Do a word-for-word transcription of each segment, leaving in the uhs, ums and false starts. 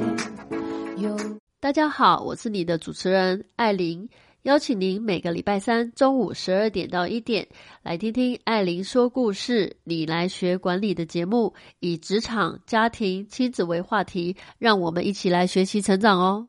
大家好，我是你的主持人艾琳，邀请您每个礼拜三中午十二点到一点来听听艾琳说故事，你来学管理的节目，以职场、家庭、亲子为话题，让我们一起来学习成长哦。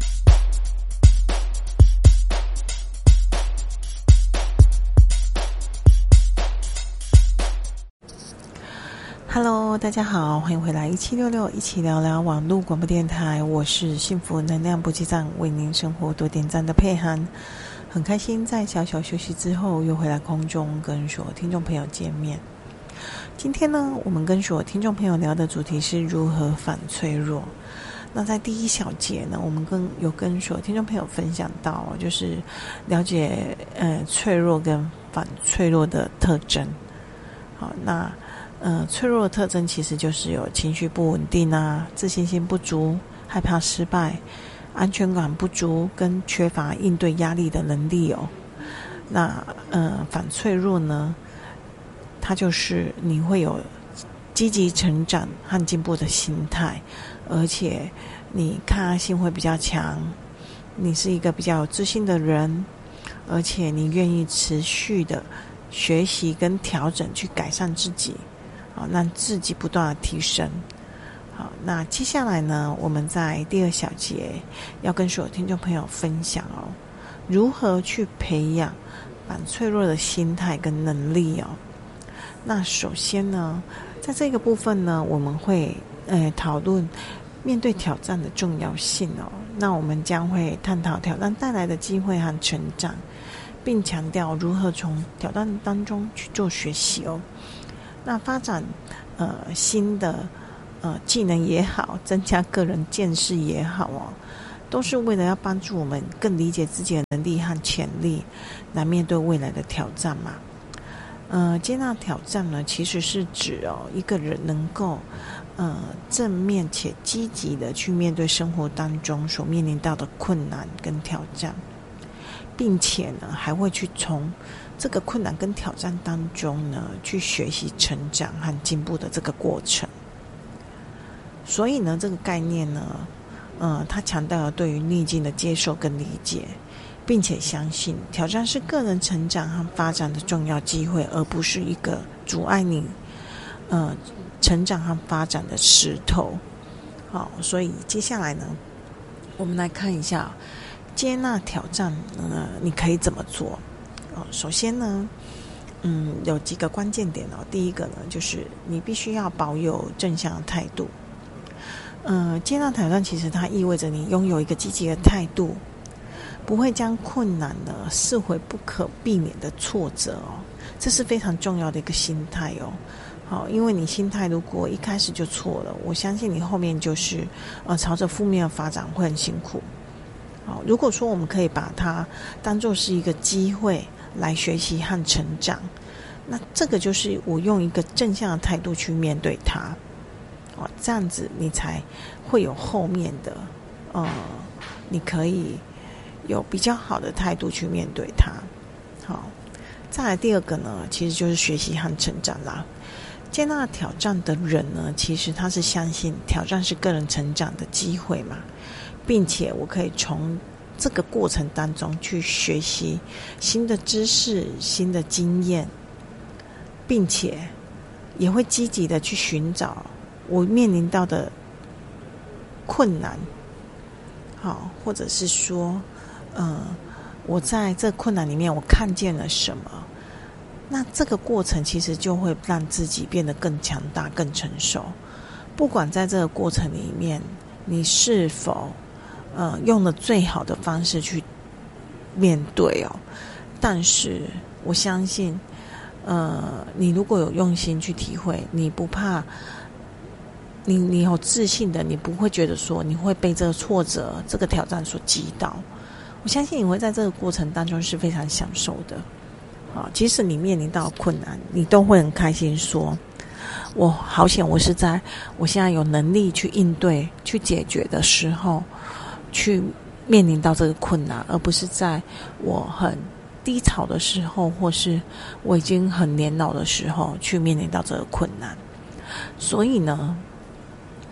Hello， 大家好，欢迎回来一七六六，一起聊聊网络广播电台。我是幸福能量补给站，为您生活多点赞的佩涵。很开心在小小休息之后，又回来空中跟所有听众朋友见面。今天呢，我们跟所有听众朋友聊的主题是如何反脆弱。那在第一小节呢，我们跟有跟所有听众朋友分享到，就是了解呃脆弱跟反脆弱的特征。好，那呃，脆弱的特征其实就是有情绪不稳定啊，自信心不足，害怕失败，安全感不足，跟缺乏应对压力的能力哦。那呃，反脆弱呢，它就是你会有积极成长和进步的心态，而且你抗压性会比较强，你是一个比较有自信的人，而且你愿意持续的学习跟调整去改善自己。好，让自己不断的提升。好，那接下来呢，我们在第二小节要跟所有听众朋友分享哦，如何去培养反脆弱的心态跟能力哦。那首先呢，在这个部分呢，我们会呃讨论面对挑战的重要性哦。那我们将会探讨挑战带来的机会和成长，并强调如何从挑战当中去做学习哦。那发展呃新的呃技能也好，增加个人见识也好哦，都是为了要帮助我们更理解自己的能力和潜力，来面对未来的挑战嘛。呃，接纳挑战呢，其实是指哦一个人能够呃正面且积极的去面对生活当中所面临到的困难跟挑战，并且呢还会去从这个困难跟挑战当中呢，去学习成长和进步的这个过程。所以呢，这个概念呢，呃，它强调了对于逆境的接受跟理解，并且相信挑战是个人成长和发展的重要机会，而不是一个阻碍你呃成长和发展的石头。好，所以接下来呢，我们来看一下接纳挑战，呃，你可以怎么做？哦，首先呢，嗯，有几个关键点哦。第一个呢，就是你必须要保有正向的态度。嗯、呃，接纳挑战其实它意味着你拥有一个积极的态度，不会将困难呢视为不可避免的挫折哦。这是非常重要的一个心态哦。好，因为你心态如果一开始就错了，我相信你后面就是呃朝着负面的发展会很辛苦。好，如果说我们可以把它当作是一个机会来学习和成长，那这个就是我用一个正向的态度去面对它，哦，这样子你才会有后面的，呃，你可以有比较好的态度去面对它。好，再来第二个呢，其实就是学习和成长啦。接纳挑战的人呢，其实他是相信挑战是个人成长的机会嘛，并且我可以从这个过程当中去学习新的知识、新的经验，并且也会积极的去寻找我面临到的困难，好，或者是说，呃，我在这困难里面我看见了什么，那这个过程其实就会让自己变得更强大、更成熟。不管在这个过程里面，你是否呃，用了最好的方式去面对哦，但是我相信，呃，你如果有用心去体会，你不怕，你你有自信的，你不会觉得说你会被这个挫折、这个挑战所击倒。我相信你会在这个过程当中是非常享受的。啊，即使你面临到困难，你都会很开心说，我好险，我是在我现在有能力去应对、去解决的时候，去面临到这个困难，而不是在我很低潮的时候，或是我已经很年老的时候去面临到这个困难。所以呢，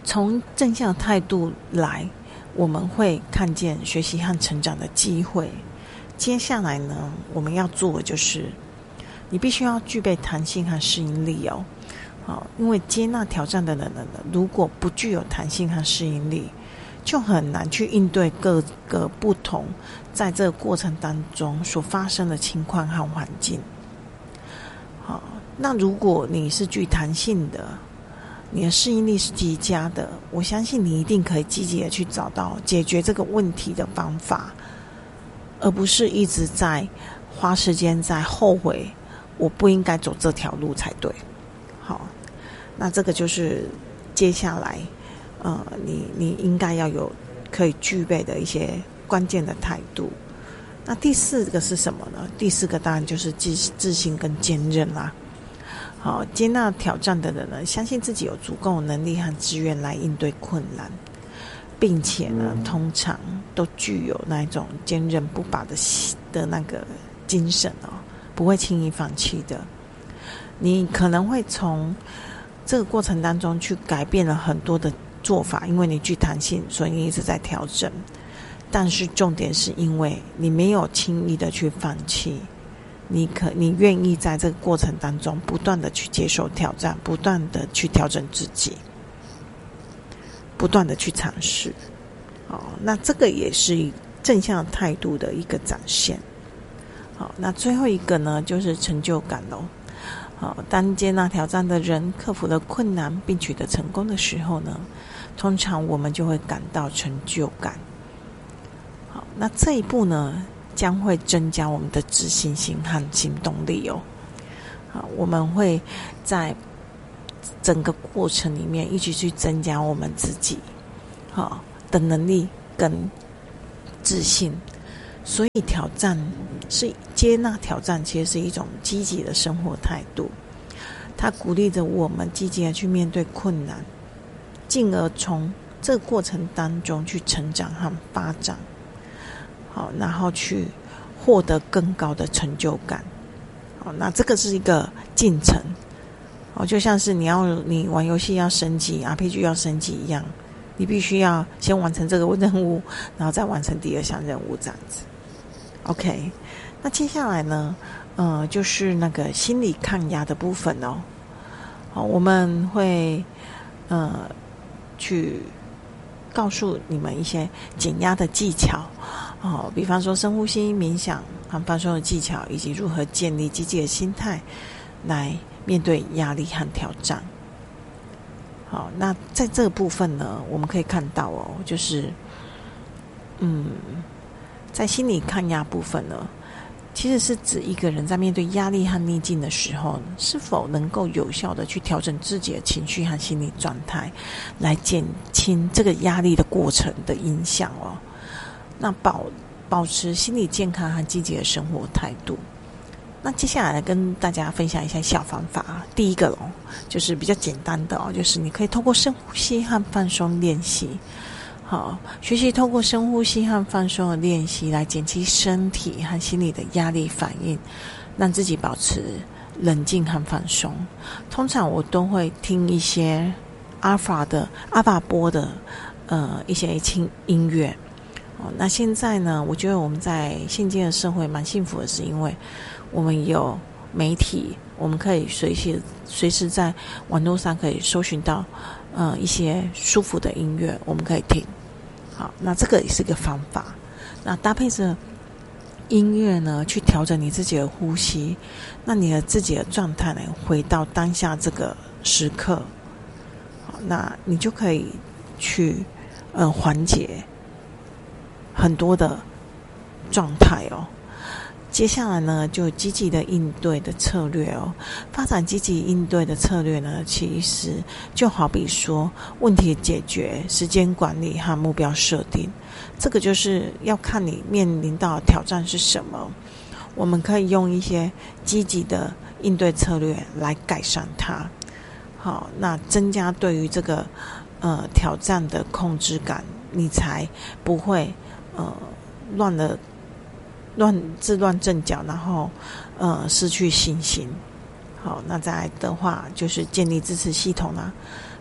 从正向态度来，我们会看见学习和成长的机会。接下来呢，我们要做的就是你必须要具备弹性和适应力哦。好，因为接纳挑战的人呢，如果不具有弹性和适应力，就很难去应对各个不同在这个过程当中所发生的情况和环境。好，那如果你是具弹性的，你的适应力是极佳的，我相信你一定可以积极的去找到解决这个问题的方法，而不是一直在花时间在后悔我不应该走这条路才对。好，那这个就是接下来呃，你你应该要有可以具备的一些关键的态度。那第四个是什么呢？第四个当然就是自自信跟坚韧啦。好，接纳挑战的人呢，相信自己有足够能力和资源来应对困难，并且呢，通常都具有那一种坚韧不拔的的那个精神哦，不会轻易放弃的。你可能会从这个过程当中去改变了很多的做法，因为你具弹性，所以你一直在调整。但是重点是因为你没有轻易的去放弃。你可你愿意在这个过程当中不断的去接受挑战，不断的去调整自己，不断的去尝试。哦，那这个也是正向态度的一个展现。好，那最后一个呢，就是成就感咯。好，当接纳挑战的人克服了困难并取得成功的时候呢，通常我们就会感到成就感。好，那这一步呢，将会增加我们的自信心和行动力哦。好，我们会在整个过程里面一直去增加我们自己好的能力跟自信。所以挑战是接纳挑战，其实是一种积极的生活态度。它鼓励着我们积极的去面对困难，进而从这个过程当中去成长和发展。好，然后去获得更高的成就感。好，那这个是一个进程。好，就像是你要你玩游戏要升级 R P G 要升级一样，你必须要先完成这个任务，然后再完成第二项任务，这样子。OK， 那接下来呢，呃，就是那个心理抗压的部分哦。好，我们会呃去告诉你们一些减压的技巧。哦，比方说深呼吸、冥想和放松的技巧，以及如何建立积极的心态来面对压力和挑战。好，那在这个部分呢，我们可以看到哦，就是嗯，在心理抗压部分呢，其实是指一个人在面对压力和逆境的时候，是否能够有效的去调整自己的情绪和心理状态，来减轻这个压力的过程的影响哦。那保保持心理健康和积极的生活态度。那接下来跟大家分享一下小方法。第一个哦，就是比较简单的哦，就是你可以透过深呼吸和放松练习。好，学习透过深呼吸和放松的练习来减轻身体和心理的压力反应，让自己保持冷静和放松。通常我都会听一些阿法的阿法波的呃一些轻音乐。哦，那现在呢，我觉得我们在现今的社会蛮幸福的，是因为我们有媒体，我们可以随时随时在网络上可以搜寻到呃一些舒服的音乐，我们可以听。好，那这个也是一个方法。那搭配着音乐呢，去调整你自己的呼吸，那你的自己的状态呢，回到当下这个时刻。好，那你就可以去呃缓解很多的状态哦。接下来呢，就积极的应对的策略哦。发展积极应对的策略呢，其实就好比说问题解决、时间管理和目标设定。这个就是要看你面临到的挑战是什么，我们可以用一些积极的应对策略来改善它。好，那增加对于这个呃挑战的控制感，你才不会呃乱了。乱自乱阵脚，然后呃失去信心。好，那再来的话就是建立支持系统啦，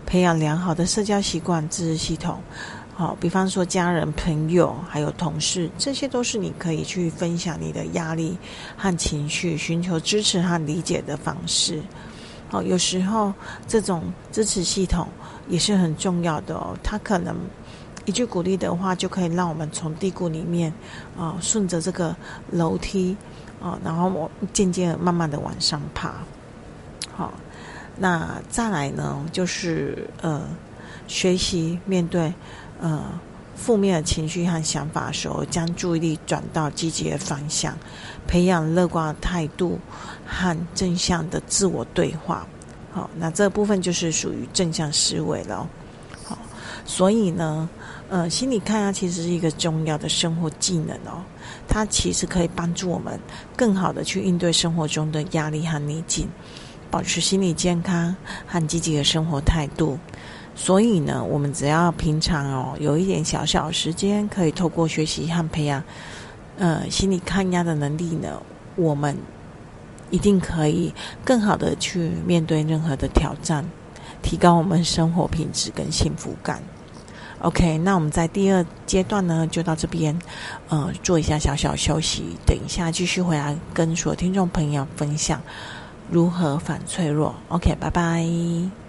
培养良好的社交习惯、支持系统。好，比方说家人、朋友还有同事，这些都是你可以去分享你的压力和情绪，寻求支持和理解的方式。好，有时候这种支持系统也是很重要的哦，它可能一句鼓励的话就可以让我们从低谷里面啊、呃、顺着这个楼梯啊、呃，然后我渐渐慢慢的往上爬。好，那再来呢就是呃学习面对呃负面的情绪和想法的时候，将注意力转到积极的方向，培养乐观的态度和正向的自我对话。好，那这部分就是属于正向思维了。好，所以呢呃心理抗压其实是一个重要的生活技能哦，它其实可以帮助我们更好的去应对生活中的压力和逆境，保持心理健康和积极的生活态度。所以呢，我们只要平常哦有一点小小的时间，可以透过学习和培养呃心理抗压的能力呢，我们一定可以更好的去面对任何的挑战，提高我们生活品质跟幸福感。OK， 那我们在第二阶段呢，就到这边，呃，做一下小小休息，等一下继续回来跟所有听众朋友分享如何反脆弱。OK， 拜拜。